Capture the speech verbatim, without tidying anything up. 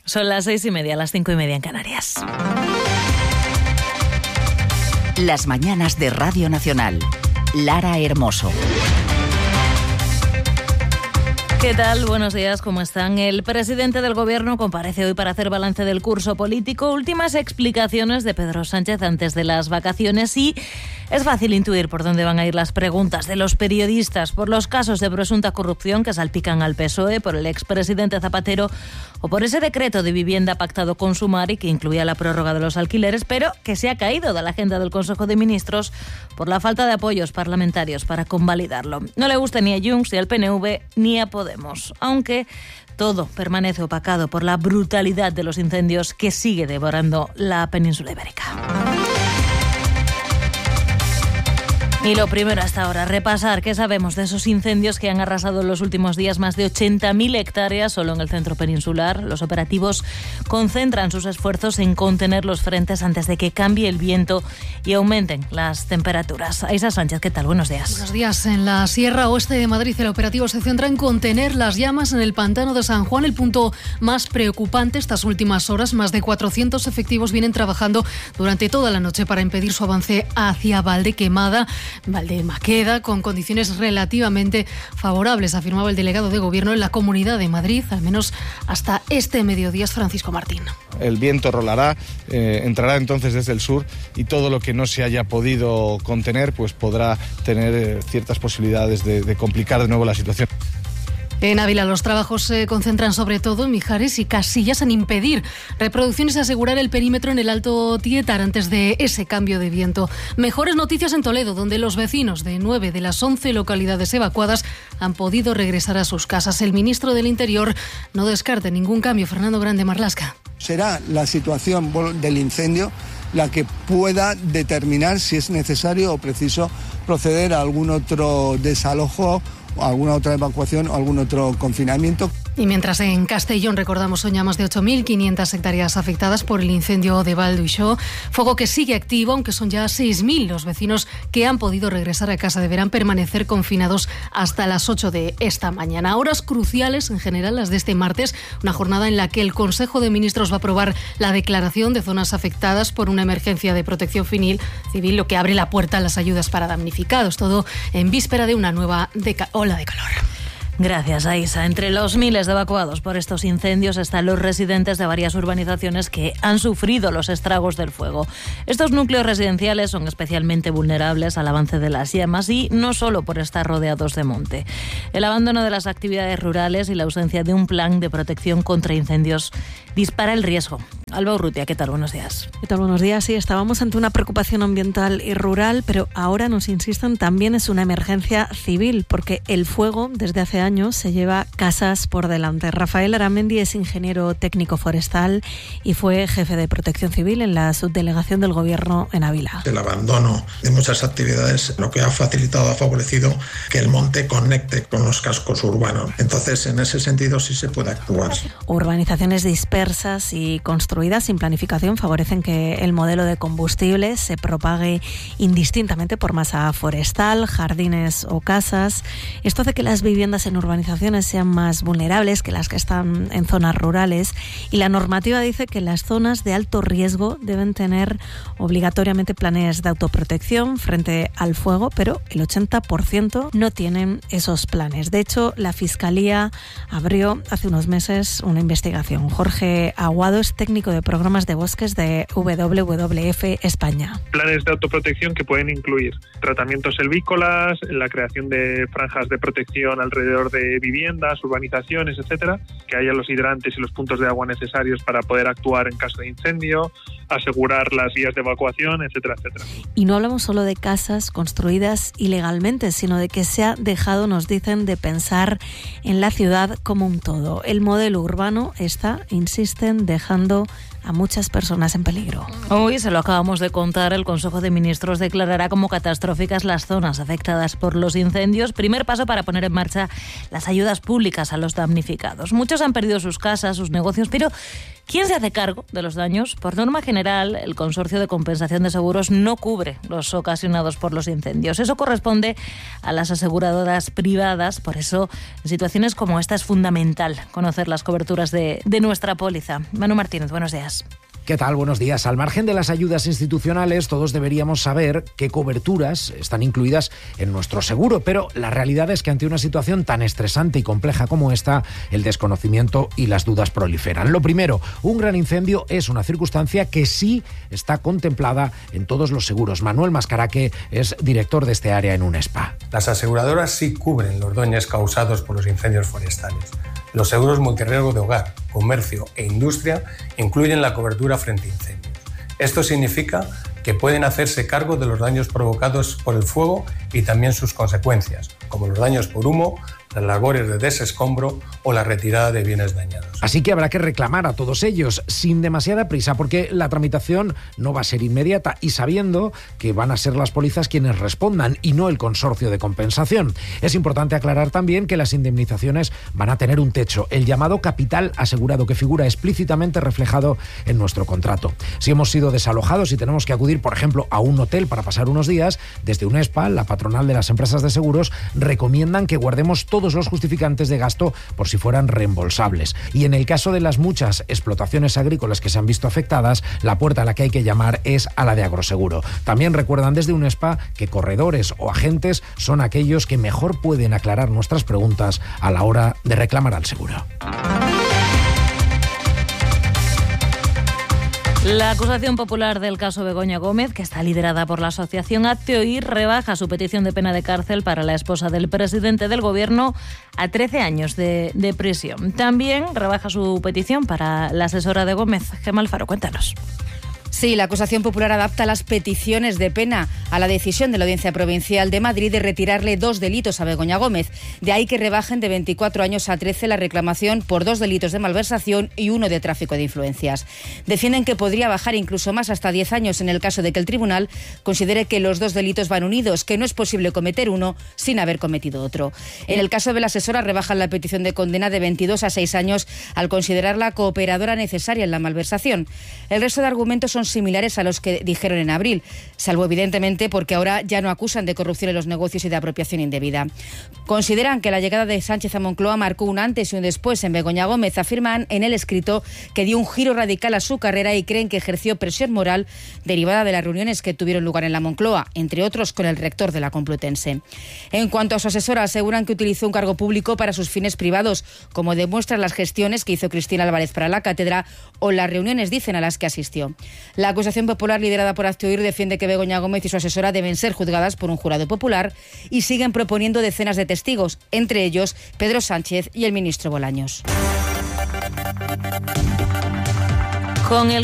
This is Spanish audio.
Son las seis y media, las cinco y media en Canarias. Las mañanas de Radio Nacional. Lara Hermoso. ¿Qué tal? Buenos días, ¿cómo están? El presidente del Gobierno comparece hoy para hacer balance del curso político, últimas explicaciones de Pedro Sánchez antes de las vacaciones y es fácil intuir por dónde van a ir las preguntas de los periodistas por los casos de presunta corrupción que salpican al P S O E, por el expresidente Zapatero o por ese decreto de vivienda pactado con Sumar y que incluía la prórroga de los alquileres, pero que se ha caído de la agenda del Consejo de Ministros por la falta de apoyos parlamentarios para convalidarlo. No le gusta ni a Junts, ni al P N V, ni a Podemos, aunque todo permanece opacado por la brutalidad de los incendios que sigue devorando la península ibérica. Y lo primero hasta ahora, repasar qué sabemos de esos incendios que han arrasado en los últimos días más de ochenta mil hectáreas solo en el centro peninsular. Los operativos concentran sus esfuerzos en contener los frentes antes de que cambie el viento y aumenten las temperaturas. Aisa Sánchez, ¿qué tal? Buenos días. Buenos días. En la Sierra Oeste de Madrid el operativo se centra en contener las llamas en el pantano de San Juan, el punto más preocupante estas últimas horas. Más de cuatrocientos efectivos vienen trabajando durante toda la noche para impedir su avance hacia Valdequemada. Valdemaqueda, con condiciones relativamente favorables, afirmaba el delegado de Gobierno en la Comunidad de Madrid, al menos hasta este mediodía, es Francisco Martín. El viento rolará, eh, entrará entonces desde el sur y todo lo que no se haya podido contener pues podrá tener eh, ciertas posibilidades de, de complicar de nuevo la situación. En Ávila los trabajos se concentran sobre todo en Mijares y Casillas en impedir reproducciones y asegurar el perímetro en el Alto Tietar antes de ese cambio de viento. Mejores noticias en Toledo, donde los vecinos de nueve de las once localidades evacuadas han podido regresar a sus casas. El ministro del Interior no descarta ningún cambio. Fernando Grande Marlasca. Será la situación del incendio la que pueda determinar si es necesario o preciso proceder a algún otro desalojo, alguna otra evacuación o algún otro confinamiento. Y mientras en Castellón, recordamos, son ya más de ocho mil quinientas hectáreas afectadas por el incendio de Val d'Uixó, fuego que sigue activo, aunque son ya seis mil los vecinos que han podido regresar a casa. Deberán permanecer confinados hasta las ocho de esta mañana. Horas cruciales, en general, las de este martes, una jornada en la que el Consejo de Ministros va a aprobar la declaración de zonas afectadas por una emergencia de protección civil, civil lo que abre la puerta a las ayudas para damnificados. Todo en víspera de una nueva deca- ola de calor. Gracias, Aisa. Entre los miles de evacuados por estos incendios están los residentes de varias urbanizaciones que han sufrido los estragos del fuego. Estos núcleos residenciales son especialmente vulnerables al avance de las llamas y no solo por estar rodeados de monte. El abandono de las actividades rurales y la ausencia de un plan de protección contra incendios dispara el riesgo. Alba Urrutia, ¿qué tal? Buenos días. ¿Qué tal? Buenos días. Sí, estábamos ante una preocupación ambiental y rural, pero ahora nos insisten también es una emergencia civil, porque el fuego desde hace años se lleva casas por delante. Rafael Aramendi es ingeniero técnico forestal y fue jefe de protección civil en la subdelegación del Gobierno en Ávila. El abandono de muchas actividades lo que ha facilitado, ha favorecido que el monte conecte con los cascos urbanos. Entonces, en ese sentido sí se puede actuar. Urbanizaciones dispersas y construidas sin planificación favorecen que el modelo de combustibles se propague indistintamente por masa forestal, jardines o casas. Esto hace que las viviendas en urbanizaciones sean más vulnerables que las que están en zonas rurales y la normativa dice que las zonas de alto riesgo deben tener obligatoriamente planes de autoprotección frente al fuego, pero el ochenta por ciento no tienen esos planes. De hecho, la Fiscalía abrió hace unos meses una investigación. Jorge Aguado es técnico de programas de bosques de W W F España. Planes de autoprotección que pueden incluir tratamientos selvícolas, la creación de franjas de protección alrededor de viviendas, urbanizaciones, etcétera, que haya los hidrantes y los puntos de agua necesarios para poder actuar en caso de incendio, asegurar las vías de evacuación, etcétera, etcétera. Y no hablamos solo de casas construidas ilegalmente, sino de que se ha dejado, nos dicen, de pensar en la ciudad como un todo. El modelo urbano está, insisten, dejando a muchas personas en peligro. Hoy, se lo acabamos de contar, el Consejo de Ministros declarará como catastróficas las zonas afectadas por los incendios. Primer paso para poner en marcha las ayudas públicas a los damnificados. Muchos han perdido sus casas, sus negocios, pero ¿Quién se hace cargo de los daños? Por norma general, el Consorcio de Compensación de Seguros no cubre los ocasionados por los incendios. Eso corresponde a las aseguradoras privadas. Por eso, en situaciones como esta es fundamental conocer las coberturas de, de nuestra póliza. Manu Martínez, buenos días. ¿Qué tal? Buenos días. Al margen de las ayudas institucionales, todos deberíamos saber qué coberturas están incluidas en nuestro seguro, pero la realidad es que ante una situación tan estresante y compleja como esta, el desconocimiento y las dudas proliferan. Lo primero, un gran incendio es una circunstancia que sí está contemplada en todos los seguros. Manuel Mascaraque es director de este área en UNESPA. Las aseguradoras sí cubren los daños causados por los incendios forestales. Los seguros multirriesgo de hogar, comercio e industria incluyen la cobertura frente a incendios. Esto significa que pueden hacerse cargo de los daños provocados por el fuego y también sus consecuencias, como los daños por humo, las labores de desescombro o la retirada de bienes dañados. Así que habrá que reclamar a todos ellos sin demasiada prisa, porque la tramitación no va a ser inmediata y sabiendo que van a ser las pólizas quienes respondan y no el consorcio de compensación. Es importante aclarar también que las indemnizaciones van a tener un techo, el llamado capital asegurado, que figura explícitamente reflejado en nuestro contrato. Si hemos sido desalojados y tenemos que acudir, por ejemplo, a un hotel para pasar unos días, desde UNESPA, la patronal de las empresas de seguros, recomiendan que guardemos todos los justificantes de gasto por si fueran reembolsables. Y en el caso de las muchas explotaciones agrícolas que se han visto afectadas, la puerta a la que hay que llamar es a la de Agroseguro. También recuerdan desde UNESPA que corredores o agentes son aquellos que mejor pueden aclarar nuestras preguntas a la hora de reclamar al seguro. La acusación popular del caso Begoña Gómez, que está liderada por la asociación Hazte Oír, rebaja su petición de pena de cárcel para la esposa del presidente del gobierno a trece años de, de prisión. También rebaja su petición para la asesora de Gómez. Gemma Alfaro, cuéntanos. Sí, la acusación popular adapta las peticiones de pena a la decisión de la Audiencia Provincial de Madrid de retirarle dos delitos a Begoña Gómez. De ahí que rebajen de veinticuatro años a trece la reclamación por dos delitos de malversación y uno de tráfico de influencias. Defienden que podría bajar incluso más, hasta diez años, en el caso de que el tribunal considere que los dos delitos van unidos, que no es posible cometer uno sin haber cometido otro. En el caso de la asesora, rebajan la petición de condena de veintidós a seis años al considerarla cooperadora necesaria en la malversación. El resto de argumentos son similares a los que dijeron en abril, salvo evidentemente porque ahora ya no acusan de corrupción en los negocios y de apropiación indebida. Consideran que la llegada de Sánchez a Moncloa marcó un antes y un después en Begoña Gómez. Afirman en el escrito que dio un giro radical a su carrera y creen que ejerció presión moral derivada de las reuniones que tuvieron lugar en la Moncloa, entre otros con el rector de la Complutense. En cuanto a su asesora, aseguran que utilizó un cargo público para sus fines privados, como demuestran las gestiones que hizo Cristina Álvarez para la cátedra o las reuniones, dicen, a las que asistió. La acusación popular liderada por Hazte Oír defiende que Begoña Gómez y su asesora deben ser juzgadas por un jurado popular y siguen proponiendo decenas de testigos, entre ellos Pedro Sánchez y el ministro Bolaños. Con el